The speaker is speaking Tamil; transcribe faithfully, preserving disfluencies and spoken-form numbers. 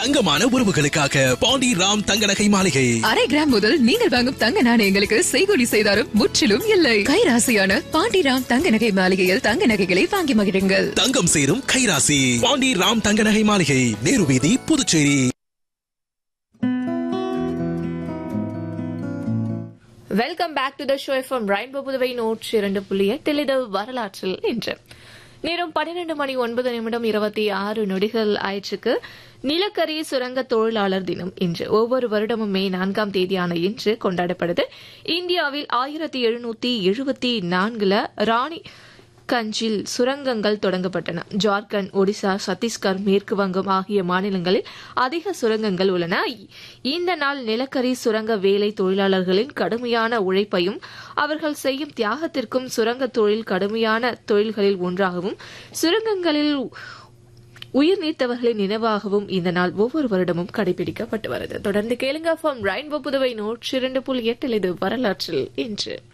தங்கமான உறவுகளுக்காக பாண்டி ராம் தங்க நகை மாளிகை. அரை கிராம் முதல் நீங்கள் வாங்கும் தங்க நாணயங்களுக்கு செய்கூலி செய்தாரும் முற்றிலும் இல்லை. கைராசியான பாண்டி ராம் தங்க நகை மாளிகையில் தங்க நகைகளை வாங்கி மகிழுங்கள். தங்கம் சேரும் கைராசி பாண்டி ராம் தங்க நகை மாளிகை, நேரு வீதி, Puducherry. Welcome back to the show FM rainbow Puduvai நூற்றி இரண்டு புள்ளி எட்டில் இது வரலாற்றில் இன்று நேரம் பன்னிரண்டு மணி ஒன்பது நிமிடம் இருபத்தி ஆறு நொடிகள் ஆயிற்றுக்கு. நிலக்கரி சுரங்க தொழிலாளர் தினம் இன்று. ஒவ்வொரு வருடமும் மே நான்காம் தேதியான இன்று கொண்டாடப்படுது. இந்தியாவில் ஆயிரத்தி எழுநூத்தி எழுபத்தி நான்குல ராணி கஞ்சில் சுரங்கங்கள் தொடங்கப்பட்டன. ஜார்க்கண்ட், ஒடிசா, சத்தீஸ்கர், மேற்கு வங்கம் ஆகிய மாநிலங்களில் அதிக சுரங்கங்கள் உள்ளன. இந்த நாள் நிலக்கரி சுரங்க வேலை தொழிலாளர்களின் கடுமையான உழைப்பையும் அவர்கள் செய்யும் தியாகத்திற்கும் சுரங்க தொழில் கடுமையான தொழில்களில் ஒன்றாகவும் சுரங்கங்களில் உயிர் நீத்தவர்களின் நினைவாகவும் இந்த நாள் ஒவ்வொரு வருடமும் கடைபிடிக்கப்பட்டு வருது. தொடர்ந்து கேளுங்க ஃப்ரம் ரெயின்போ புதுவை நூற்றி இரண்டு புள்ளி எட்டில் இது வரலாற்றில் இன்று.